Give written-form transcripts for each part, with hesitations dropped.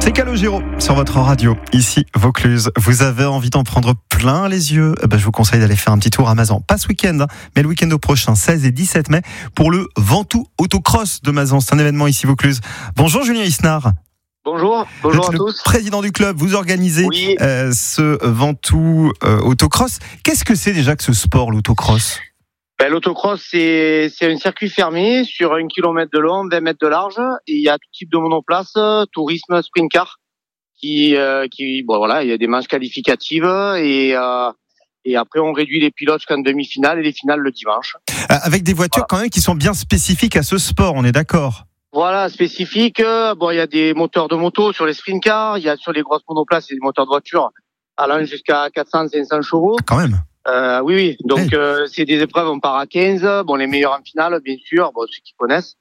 C'est Calogero sur votre radio, ici Vaucluse. Vous avez envie d'en prendre plein les yeux, je vous conseille d'aller faire un petit tour à Mazan. Pas ce week-end, mais le week-end prochain, 16 et 17 mai, pour le Ventoux Autocross de Mazan. C'est un événement ici Vaucluse. Bonjour Julien Isnard. Bonjour à tous. Président du club, vous organisez ce Ventoux Autocross. Qu'est-ce que c'est déjà que ce sport, l'autocross ? L'autocross, c'est un circuit fermé sur 1 km de long, 20 mètres de large. Et il y a tout type de monoplace, tourisme, sprint car. Il y a des manches qualificatives et après on réduit les pilotes jusqu'en demi-finale et les finales le dimanche. Avec des voitures quand même qui sont bien spécifiques à ce sport, on est d'accord ? Voilà, spécifique. Il y a des moteurs de moto sur les sprint cars, il y a sur les grosses monoplaces, il y a des moteurs de voiture allant jusqu'à 400-500 chevaux. Quand même. Oui. Donc, c'est des épreuves, on part à 15. Les meilleurs en finale, bien sûr, ceux qui connaissent.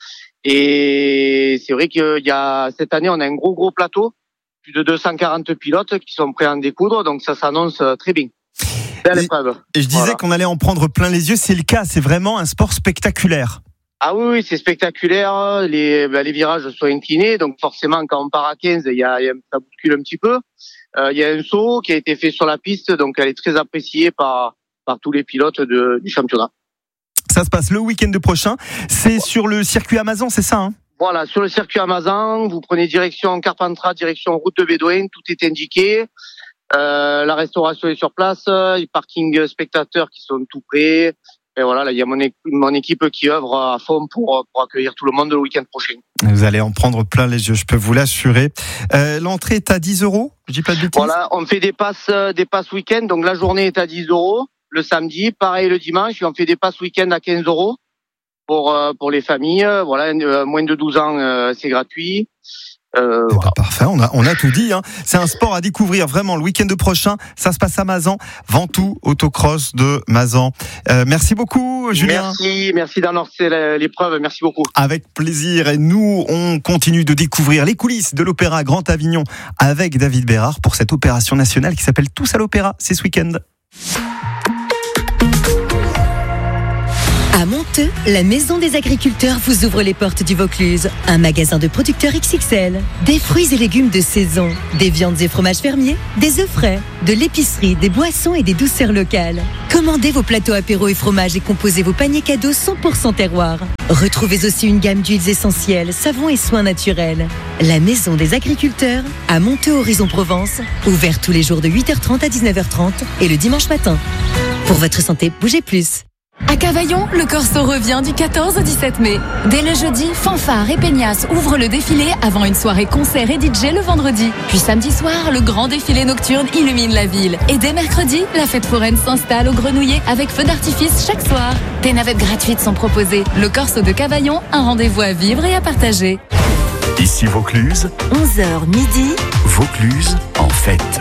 Et c'est vrai cette année, on a un gros plateau. Plus de 240 pilotes qui sont prêts à en découdre. Donc, ça s'annonce très bien. Belle épreuve. Et je disais qu'on allait en prendre plein les yeux. C'est le cas. C'est vraiment un sport spectaculaire. Ah oui, c'est spectaculaire. Les virages sont inclinés. Donc, forcément, quand on part à 15, ça bouscule un petit peu. Il y a un saut qui a été fait sur la piste, donc elle est très appréciée par tous les pilotes du championnat. Ça se passe le week-end prochain. C'est sur le circuit Mazan, c'est ça, hein ? Voilà, sur le circuit Mazan, vous prenez direction Carpentras, direction route de Bédouin, tout est indiqué. La restauration est sur place, les parkings spectateurs qui sont tout prêts. Et voilà, là, il y a mon équipe qui œuvre à fond pour accueillir tout le monde le week-end prochain. Vous allez en prendre plein les yeux, je peux vous l'assurer. L'entrée est à 10 €, je dis pas de bêtises. Voilà, on fait des passes week-end, donc la journée est à 10 €. Le samedi, pareil le dimanche, et on fait des passes week-end à 15 € pour les familles. Voilà, moins de 12 ans, c'est gratuit. Parfait, on a tout dit, hein. C'est un sport à découvrir vraiment le week-end prochain. Ça se passe à Mazan, Ventoux Autocross de Mazan. Merci beaucoup Julien. Merci d'annoncer l'épreuve, merci beaucoup. Avec plaisir, et nous on continue de découvrir les coulisses de l'Opéra Grand Avignon avec David Bérard pour cette opération nationale qui s'appelle Tous à l'Opéra, c'est ce week-end. À Monteux, la Maison des Agriculteurs vous ouvre les portes du Vaucluse. Un magasin de producteurs XXL. Des fruits et légumes de saison, des viandes et fromages fermiers, des œufs frais, de l'épicerie, des boissons et des douceurs locales. Commandez vos plateaux apéros et fromages et composez vos paniers cadeaux 100% terroir. Retrouvez aussi une gamme d'huiles essentielles, savons et soins naturels. La Maison des Agriculteurs, à Monteux Horizon Provence, ouvert tous les jours de 8h30 à 19h30 et le dimanche matin. Pour votre santé, bougez plus. À Cavaillon, le Corso revient du 14 au 17 mai. Dès le jeudi, Fanfare et Peignasse ouvrent le défilé avant une soirée concert et DJ le vendredi. Puis samedi soir, le grand défilé nocturne illumine la ville. Et dès mercredi, la fête foraine s'installe au Grenouillet avec feux d'artifice chaque soir. Des navettes gratuites sont proposées. Le Corso de Cavaillon, un rendez-vous à vivre et à partager. Ici Vaucluse, 11h midi. Vaucluse en fête.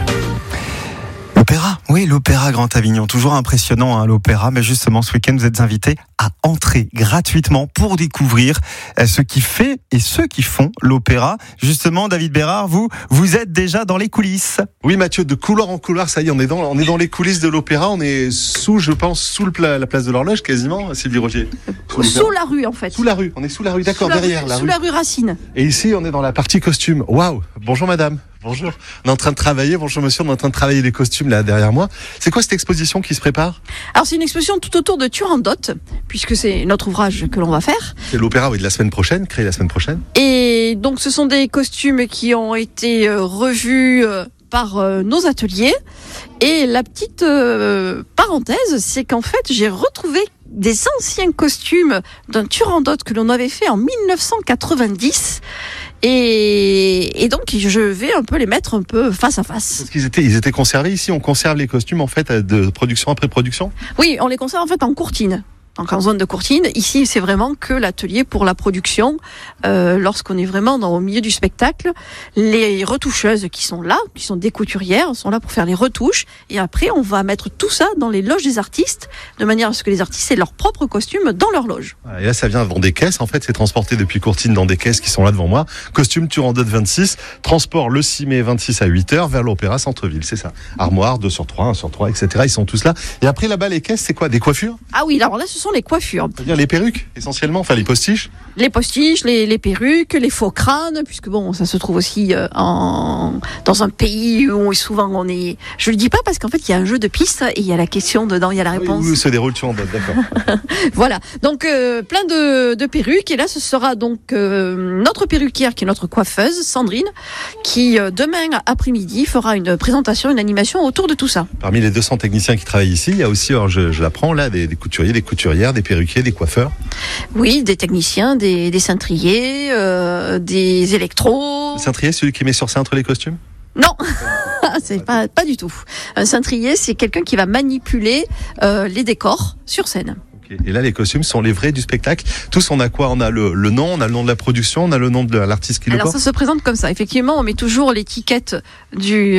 L'Opéra Grand Avignon, toujours impressionnant, hein, l'Opéra, mais justement ce week-end vous êtes invités à entrer gratuitement pour découvrir ce qui fait et ceux qui font l'Opéra. Justement, David Bérard, vous êtes déjà dans les coulisses. Oui Mathieu, de couloir en couloir, ça y est, on est dans les coulisses de l'Opéra, on est sous la place de l'Horloge quasiment, Sylvie Rogier. Sous la rue en fait. Sous la rue, on est sous la rue, d'accord, derrière la rue. Sous la rue Racine. Et ici on est dans la partie costume. Waouh, bonjour madame. Bonjour. On est en train de travailler, bonjour monsieur, on est en train de travailler les costumes là derrière moi. C'est quoi cette exposition qui se prépare ? Alors c'est une exposition tout autour de Turandot, puisque c'est notre ouvrage que l'on va faire. C'est l'opéra de la semaine prochaine, créé la semaine prochaine. Et donc ce sont des costumes qui ont été revus par nos ateliers. Et la petite parenthèse, c'est qu'en fait j'ai retrouvé des anciens costumes d'un Turandot que l'on avait fait en 1990. Et donc je vais un peu les mettre un peu face à face. Parce qu'ils étaient conservés ici, on conserve les costumes en fait de production après production ? Oui, on les conserve en fait en courtine. Donc en zone de courtine, ici c'est vraiment que l'atelier pour la production. Lorsqu'on est vraiment au milieu du spectacle, les retoucheuses qui sont là, qui sont des couturières, sont là pour faire les retouches. Et après, on va mettre tout ça dans les loges des artistes, de manière à ce que les artistes aient leurs propres costumes dans leur loge. Et là, ça vient dans des caisses. En fait, c'est transporté depuis Courtine dans des caisses qui sont là devant moi. Costume Turandot 26, transport le 6 mai 26 à 8h vers l'Opéra Centre-Ville, c'est ça. Armoire, 2 sur 3, 1 sur 3, etc. Ils sont tous là. Et après, là-bas, les caisses, c'est quoi ? Des coiffures ? Ah oui, alors là, ce sont sont les coiffures. C'est-à-dire les perruques, essentiellement, enfin les postiches. Les postiches, les perruques, les faux crânes, puisque bon, ça se trouve aussi dans un pays où souvent on est... Je le dis pas parce qu'en fait, il y a un jeu de pistes et il y a la question dedans, il y a la réponse. Oui, se déroule sur en botte, d'accord. Voilà, donc plein de perruques. Et là, ce sera donc notre perruquière, qui est notre coiffeuse, Sandrine, qui demain après-midi fera une présentation, une animation autour de tout ça. Parmi les 200 techniciens qui travaillent ici, il y a aussi, alors je l'apprends là, des couturiers, des couturières, des perruquiers, des coiffeurs. Oui, des techniciens, des cintriers, des électros. Le cintrier, celui qui met sur cintre les costumes? Non, c'est pas du tout. Un cintrier, c'est quelqu'un qui va manipuler les décors sur scène. Okay. Et là, les costumes sont les vrais du spectacle. Tous, on a quoi? On a le nom, on a le nom de la production, on a le nom de l'artiste qui le porte. Alors ça se présente comme ça. Effectivement, on met toujours l'étiquette du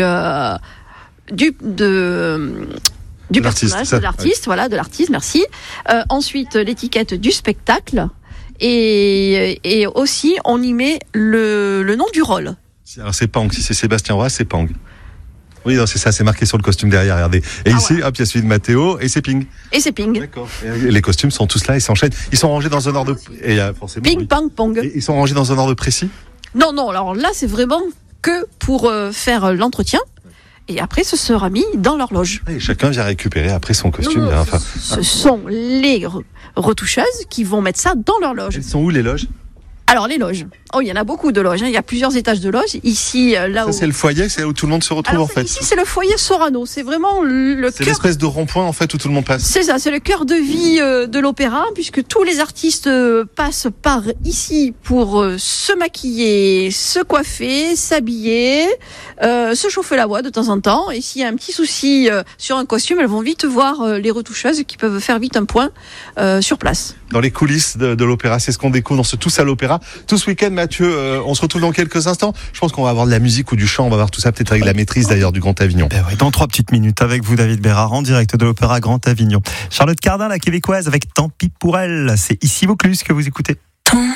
personnage, de l'artiste, voilà, de l'artiste, merci. Ensuite, l'étiquette du spectacle. Et aussi, on y met le nom du rôle. Alors c'est Pang, si c'est Sébastien Roy, c'est Pang. Oui, non, c'est ça, c'est marqué sur le costume derrière, regardez. Et ici, hop, il y a celui de Mathéo, et c'est Ping. Et c'est Ping. D'accord. Et les costumes sont tous là, ils s'enchaînent. Ils sont rangés dans un ordre... Et forcément, Ping, pang, pong. Et ils sont rangés dans un ordre précis? Non, alors là, c'est vraiment que pour faire l'entretien. Et après, ce sera mis dans l'horloge. Et chacun vient récupérer après son costume. Non, ce sont les retoucheuses qui vont mettre ça dans leur loge. Elles sont où les loges? Alors les loges. Oh, il y en a beaucoup de loges. Il y a plusieurs étages de loges. Ici, là où... c'est le foyer, c'est où tout le monde se retrouve. Alors, en fait. Ici, c'est le foyer Sorano. C'est vraiment le cœur. C'est l'espèce de rond-point en fait où tout le monde passe. C'est ça, c'est le cœur de vie de l'opéra, puisque tous les artistes passent par ici pour se maquiller, se coiffer, s'habiller, se chauffer la voix de temps en temps. Et s'il y a un petit souci sur un costume, elles vont vite voir les retoucheuses qui peuvent faire vite un point sur place. Dans les coulisses de l'opéra, c'est ce qu'on découvre dans ce Tous à l'opéra. Tout ce week-end, Mathieu, on se retrouve dans quelques instants. Je pense qu'on va avoir de la musique ou du chant, on va voir tout ça peut-être avec la maîtrise d'ailleurs du Grand Avignon. Ben ouais, dans 3 petites minutes avec vous, David Bérard, en direct de l'Opéra Grand Avignon. Charlotte Cardin, la québécoise, avec Tant pis pour elle. C'est ici Vaucluse que vous écoutez.